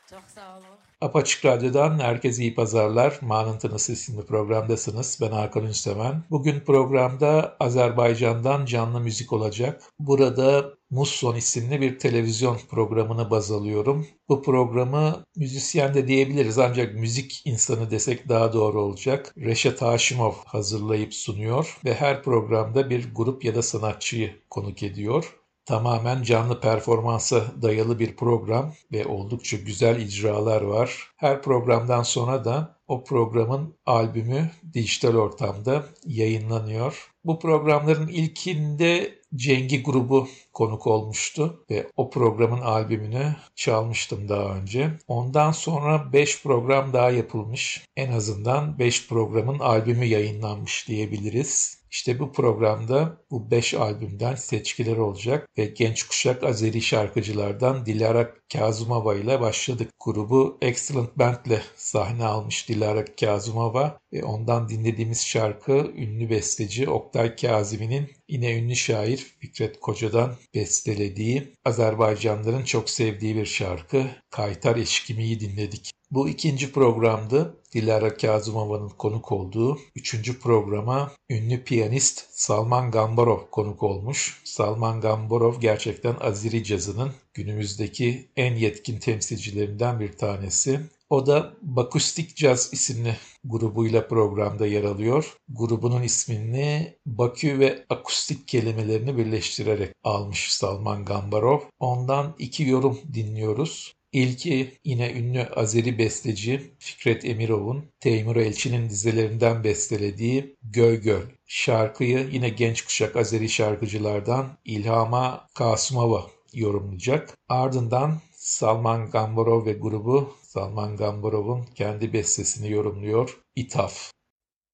Çok sağ olun. Apaçık Radyo'dan herkese iyi pazarlar. Mağnıntınız isimli programdasınız. Ben Hakan Ünseven. Bugün programda Azerbaycan'dan canlı müzik olacak. Burada Musson isimli bir televizyon programını baz alıyorum. Bu programı müzisyen de diyebiliriz ancak müzik insanı desek daha doğru olacak. Reşat Haşimov hazırlayıp sunuyor ve her programda bir grup ya da sanatçıyı konuk ediyor. Tamamen canlı performansa dayalı bir program ve oldukça güzel icralar var. Her programdan sonra da o programın albümü dijital ortamda yayınlanıyor. Bu programların ilkinde Cengi grubu konuk olmuştu ve o programın albümünü çalmıştım daha önce. Ondan sonra 5 program daha yapılmış. En azından 5 programın albümü yayınlanmış diyebiliriz. İşte bu programda bu 5 albümden seçkiler olacak ve genç kuşak Azeri şarkıcılardan Dilara Kazımova ile başladık. Grubu Excellent Band ile sahne almış Dilara Kazımova ve ondan dinlediğimiz şarkı ünlü besteci Oktay Kazımi'nin yine ünlü şair Fikret Koca'dan bestelediği, Azerbaycanlıların çok sevdiği bir şarkı Kaytar Eşkimi'yi dinledik. Bu ikinci programdı. Dilara Kazımova'nın konuk olduğu. Üçüncü programa ünlü piyanist Salman Gambarov konuk olmuş. Salman Gambarov gerçekten Azeri cazının günümüzdeki en yetkin temsilcilerinden bir tanesi. O da Bakustik Jazz isimli grubuyla programda yer alıyor. Grubunun ismini Bakü ve akustik kelimelerini birleştirerek almış Salman Gambarov. Ondan 2 yorum dinliyoruz. İlki yine ünlü Azeri besteci Fikret Emirov'un Teymur Elçi'nin dizelerinden bestelediği Göl Göl. Şarkıyı yine genç kuşak Azeri şarkıcılardan İlhama Kasımova yorumlayacak. Ardından Salman Gambarov ve grubu Salman Gambarov'un kendi bestesini yorumluyor İthaf.